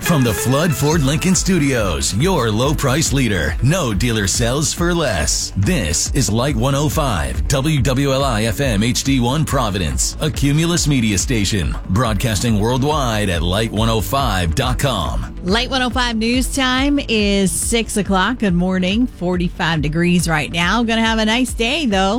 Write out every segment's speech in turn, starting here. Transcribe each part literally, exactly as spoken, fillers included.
From the Flood Ford Lincoln Studios, your low price leader. No dealer sells for less. This is Light one oh five, W W L I F M H D one Providence, a Cumulus media station, broadcasting worldwide at light one oh five dot com. Light one oh five news time is six o'clock. Good morning. forty-five degrees right now. Going to have a nice day, though.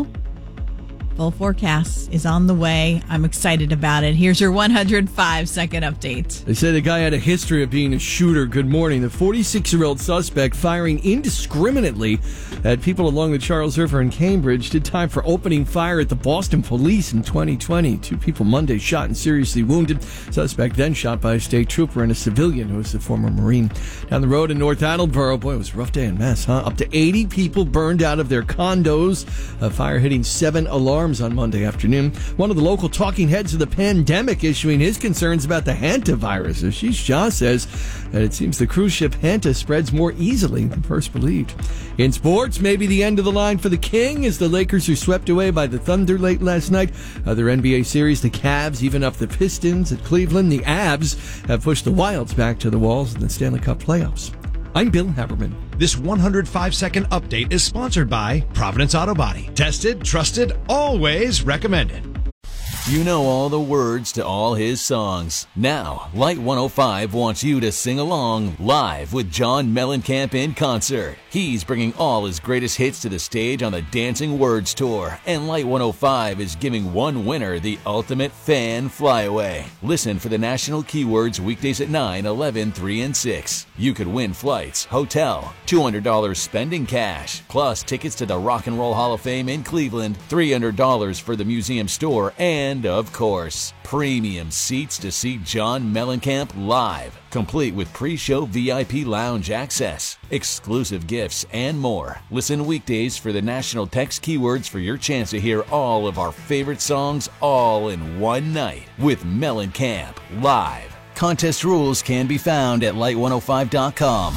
Full forecast is on the way. I'm excited about it. Here's your one hundred five second update. They said the guy had a history of being a shooter. Good morning. The forty-six-year-old suspect firing indiscriminately at people along the Charles River in Cambridge did time for opening fire at the Boston police in twenty twenty. Two people Monday shot and seriously wounded. Suspect then shot by a state trooper and a civilian who was a former Marine. Down the road in North Attleboro, boy, it was a rough day in Mass, huh? Up to eighty people burned out of their condos. A fire hitting seven alarms on Monday afternoon. One of the local talking heads of the pandemic issuing his concerns about the hantavirus. Ashish Shah says that it seems the cruise ship Hanta spreads more easily than first believed. In sports, maybe the end of the line for the King as the Lakers are swept away by the Thunder late last night. Other N B A series, the Cavs even up the Pistons at Cleveland. The Avs have pushed the Wilds back to the walls in the Stanley Cup playoffs. I'm Bill Haberman. This one hundred five second update is sponsored by Providence Auto Body. Tested, trusted, always recommended. You know all the words to all his songs. Now, Light one oh five wants you to sing along live with John Mellencamp in concert. He's bringing all his greatest hits to the stage on the Dancing Words Tour, and Light one oh five is giving one winner the ultimate fan flyaway. Listen for the national keywords weekdays at nine, eleven, three, and six. You could win flights, hotel, two hundred dollars spending cash, plus tickets to the Rock and Roll Hall of Fame in Cleveland, three hundred dollars for the museum store, and, of course, premium seats to see John Mellencamp live, complete with pre-show V I P lounge access, exclusive gifts, and more. Listen weekdays for the national text keywords for your chance to hear all of our favorite songs all in one night with Mellencamp live. Contest rules can be found at light one oh five dot com.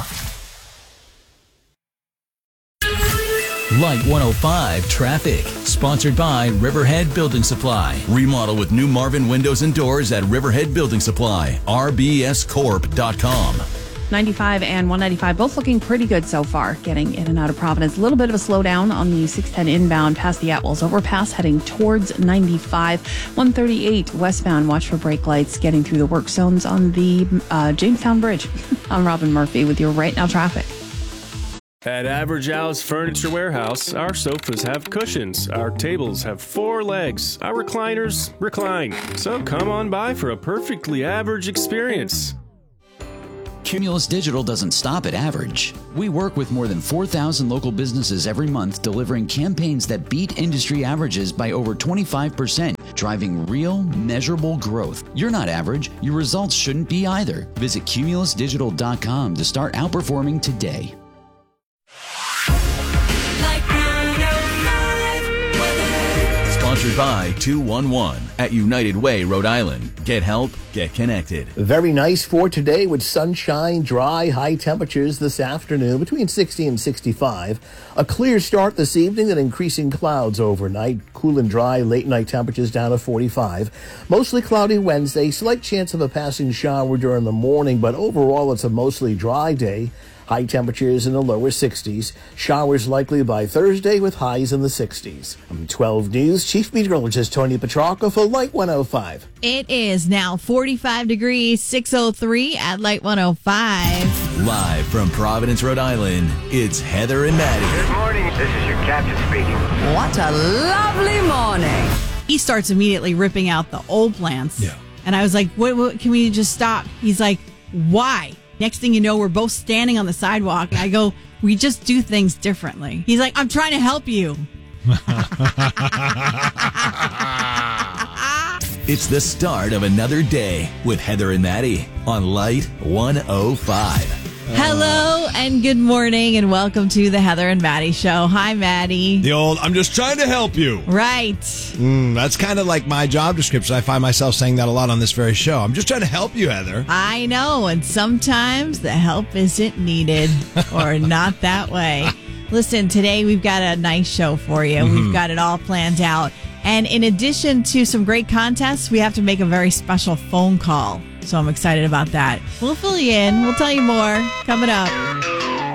Light one oh five Traffic, sponsored by Riverhead Building Supply. Remodel with new Marvin windows and doors at Riverhead Building Supply, r b s corp dot com. ninety-five and one ninety-five both looking pretty good so far, getting in and out of Providence. A little bit of a slowdown on the six ten inbound past the Atwells overpass, heading towards ninety-five. one thirty-eight westbound, watch for brake lights, getting through the work zones on the uh, Jamestown Bridge. I'm Robin Murphy with your Right Now traffic. At Average Al's Furniture Warehouse, our sofas have cushions, our tables have four legs, our recliners recline. So come on by for a perfectly average experience. Cumulus Digital doesn't stop at average. We work with more than four thousand local businesses every month, delivering campaigns that beat industry averages by over twenty-five percent, driving real, measurable growth. You're not average. Your results shouldn't be either. Visit cumulus digital dot com to start outperforming today. Sponsored by two one one at United Way, Rhode Island. Get help, get connected. Very nice for today with sunshine, dry, high temperatures this afternoon between sixty and sixty-five. A clear start this evening and increasing clouds overnight. Cool and dry, late night temperatures down to forty-five. Mostly cloudy Wednesday, slight chance of a passing shower during the morning, but overall it's a mostly dry day. High temperatures in the lower sixties. Showers likely by Thursday with highs in the sixties. From twelve News, Chief Meteorologist Tony Petrarca for Light one oh five. It is now forty-five degrees, six oh three at Light one oh five. Live from Providence, Rhode Island, it's Heather and Maddie. Good morning. This is your captain speaking. What a lovely morning. He starts immediately ripping out the old plants. Yeah. And I was like, what, what, can we just stop? He's like, why? Next thing you know, we're both standing on the sidewalk. I go, we just do things differently. He's like, I'm trying to help you. It's the start of another day with Heather and Maddie on Light one oh five. Hello and good morning and welcome to the Heather and Maddie Show. Hi, Maddie. The old, I'm just trying to help you. Right. Mm, that's kind of like my job description. I find myself saying that a lot on this very show. I'm just trying to help you, Heather. I know, and sometimes the help isn't needed or not that way. Listen, today we've got a nice show for you. Mm-hmm. We've got it all planned out. And in addition to some great contests, we have to make a very special phone call. So I'm excited about that. We'll fill you in. We'll tell you more coming up.